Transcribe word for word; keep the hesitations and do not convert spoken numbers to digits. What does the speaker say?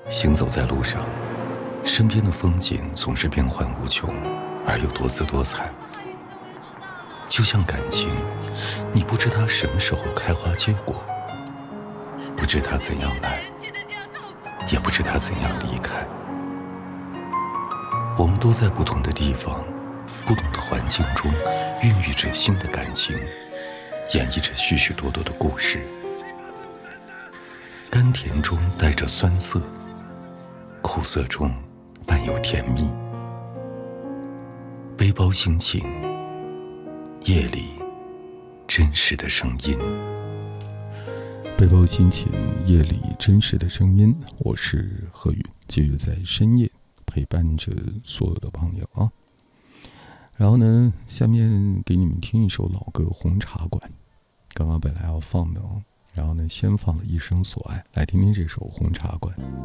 行走在路上，身边的风景总是变幻无穷，而又多姿多彩。就像感情，你不知它什么时候开花结果，不知它怎样来，也不知它怎样离开。我们都在不同的地方，不同的环境中，孕育着新的感情，演绎着许许多多的故事。甘甜中带着酸涩，苦涩中伴有甜蜜。背包心情，夜里真实的声音。 背包心情，夜里真实的声音。我是何宇，继续在深夜陪伴着所有的朋友啊。然后呢，下面给你们听一首老歌《红茶馆》，刚刚本来要放的哦，然后呢，先放了一生所爱，来听听这首《红茶馆》。